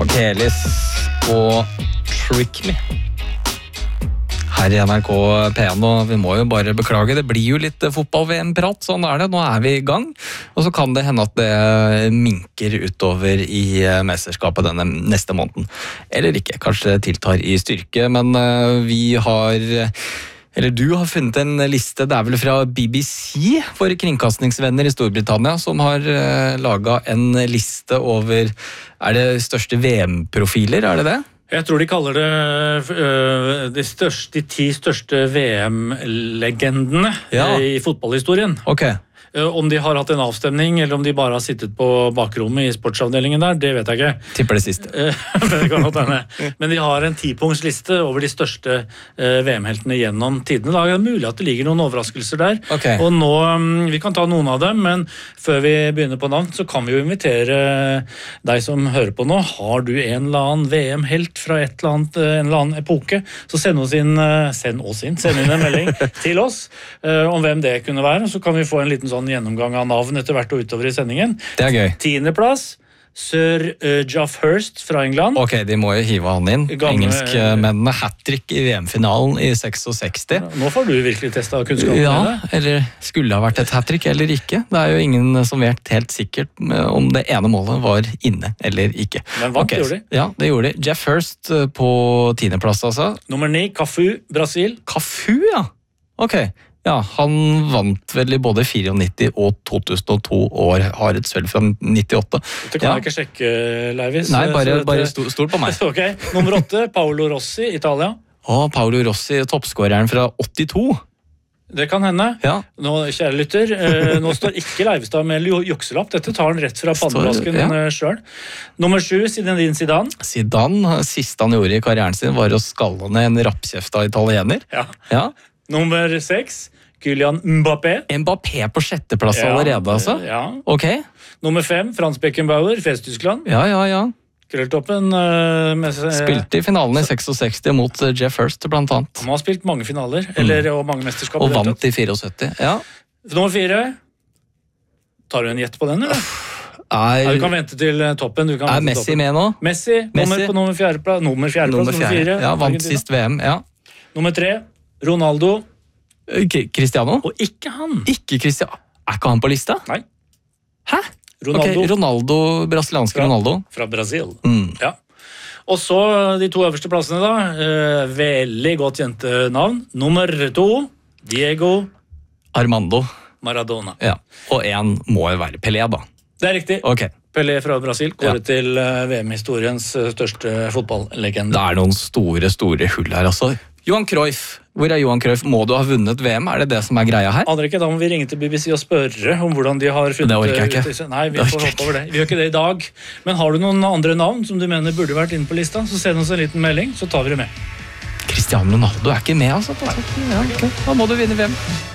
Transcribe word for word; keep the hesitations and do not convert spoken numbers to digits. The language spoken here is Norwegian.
Martelis og Trick Me her i N R K P en, og vi må jo bare beklage, det blir jo litt fotball-V M-prat, sånn er det, nå er vi i gang, og så kan det hende at det minker utover i mesterskapet denne neste måneden, eller ikke, kanskje det tiltar i styrke, men vi har, eller du har funnet en liste, det er vel fra B B C, for kringkastningsvenner i Storbritannia, som har laget en liste over, er det største V M-profiler, er det det? Jeg tror de kaller det uh, de, største, de ti største V M-legendene ja. I fotballhistorien. Ok. Uh, om de har hatt en avstemning, eller om de bare har sittet på bakrommet i sportsavdelingen der, det vet jeg ikke. Tipper det siste. Uh, men, det kan godt hende. Men de har en tipunktsliste over de største uh, V M-heltene gjennom tidene. Da er det mulig at det ligger noen overraskelser der. Okay. Og nå, um, vi kan ta noen av dem, men før vi begynner på navn, så kan vi jo invitere deg som hører på nå. Har du en eller annen V M-helt fra et eller annet, en eller annen epoke, så send oss inn, send oss inn, send inn en melding til oss uh, om hvem det kunne være, så kan vi få en liten sånn gjennomgang av navn etter hvert og utover i sendingen. Det er gøy. Tiende plass, Sir uh, Geoff Hurst fra England. Ok, de må jo hive han inn. Gamle, Engelskmennene hat-trick i V M-finalen i sekstiseks. Nå får du virkelig testet kunnskapen. Ja, eller skulle det ha vært et hat-trick eller ikke. Det er jo ingen som vet helt sikkert om det ene målet var inne eller ikke. Men hva okay. gjorde de? Ja, det gjorde de. Geoff Hurst på tiende plass, altså. Nummer ni, Cafu, Brasil. Cafu, ja. Ok. Ja, han vant vel i både nittifire og to tusen og to og har et sølv fra nittiåtte. Det kan ja. Jeg ikke sjekke, Leivis. Nei, bare, bare stol på meg. Ok, nummer åtte, Paolo Rossi, Italia. Å, Paolo Rossi, toppskåreren fra åttito. Det kan hende. Ja. Nå, kjære lytter, eh, nå står ikke Leivestad med jukselapp. Dette tar han rett fra panneblasken ja. selv. Nummer sju, Zinedine Zidane. Zidane, siste han gjorde i karrieren sin, var å skalle ned en rappkjefta italiener. Ja. Ja. Nummer seks, Kylian Mbappé. Mbappé på sjetteplass ja, allerede, altså? Ja. Ok. Nummer fem, Frans Beckenbauer, Vest-Tyskland. Ja, ja, ja. Krølltoppen. Uh, med, uh, Spilte i finalen i sekstiseks mot uh, Geoff Hurst, blant annet. Han har spilt mange finaler, eller, mm. og mange mesterskap. Og vant i syttifire, ja. Nummer fire, tar du en gjett på den, eller? Er, ja, du kan vente til toppen. Du kan er Messi toppen. med nå? Messi, Messi. Nummer på nummer fjerde plass. Nummer fjerde plass, nummer fire. Ja, vant Argentina. Sist V M, ja. Nummer tre, Ronaldo. Cristiano? Og ikke han. Ikke Cristiano. Er ikke han på lista? Nei. Hæ? Ronaldo. Ok, Ronaldo, brasilianske fra, Ronaldo. Fra Brasil. Mm. Ja. Og så de to øverste plassene da. Eh, veldig godt kjente navn. Nummer to, Diego Armando Maradona. Ja. Og en må jo være Pelé, da. Det er riktig. Ok. Pelé fra Brasil, kåret ja. til V M-historiens største fotballlegende. Det er noen store, store hull her, altså. Johan Cruyff. Hvor er Johan Cruyff? Må du ha vunnet V M? Er det det som er greia her? Aner ikke, da må vi ringe til B B C og spørre om hvordan de har funnet... Det orker jeg ikke. Nei, vi får hoppe over det. Vi gjør ikke det i dag. Men har du noen andre navn som du mener burde vært inne på lista, så send oss en liten melding, så tar vi det med. Cristiano Ronaldo er ikke med, altså. Ja, okay. Da må du vinne V M.